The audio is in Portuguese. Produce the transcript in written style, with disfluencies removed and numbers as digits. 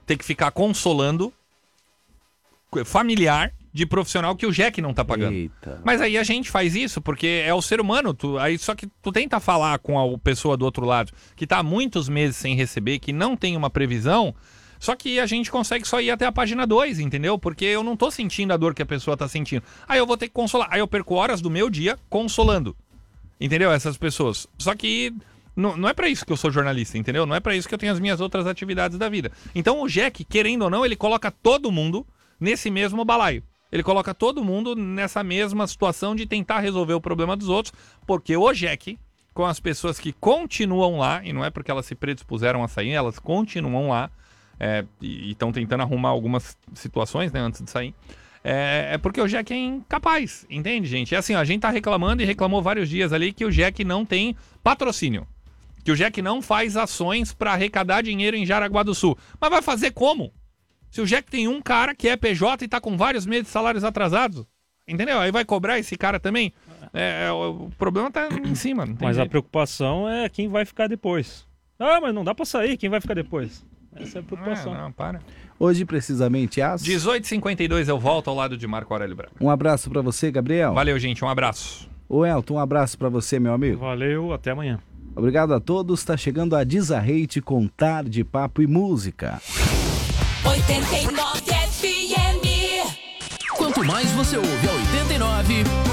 ter que ficar consolando familiar de profissional que o Jack não tá pagando. Eita. Mas aí a gente faz isso porque é o ser humano. Só que tu tenta falar com a pessoa do outro lado que tá há muitos meses sem receber, que não tem uma previsão, só que a gente consegue só ir até a página 2, entendeu? Porque eu não tô sentindo a dor que a pessoa tá sentindo. Aí eu vou ter que consolar. Aí eu perco horas do meu dia consolando. Entendeu? Essas pessoas. Só que não é pra isso que eu sou jornalista, entendeu? Não é pra isso que eu tenho as minhas outras atividades da vida. Então o Jack, querendo ou não, ele coloca todo mundo nesse mesmo balaio. Ele coloca todo mundo nessa mesma situação de tentar resolver o problema dos outros, porque o Jack, com as pessoas que continuam lá, e não é porque elas se predispuseram a sair, elas continuam lá, e estão tentando arrumar algumas situações, né, antes de sair, é porque o Jack é incapaz, entende, gente? É assim, ó, a gente tá reclamando e reclamou vários dias ali que o Jack não tem patrocínio, que o Jack não faz ações para arrecadar dinheiro em Jaraguá do Sul. Mas vai fazer como? Se o Jack tem um cara que é PJ e tá com vários meses de salários atrasados, entendeu? Aí vai cobrar esse cara também. O problema tá em cima. Não tem Mas jeito. a preocupação é quem vai ficar depois. Ah, mas não dá pra sair, quem vai ficar depois? Essa é a preocupação. Não, para. Hoje, precisamente, às 18h52 eu volto ao lado de Marco Aurélio Braga. Um abraço pra você, Gabriel. Valeu, gente. Um abraço. Ô, Elton, um abraço pra você, meu amigo. Valeu, até amanhã. Obrigado a todos. Tá chegando a Desarrate com Tarde, Papo e Música. 89 FM. Quanto mais você ouve a 89,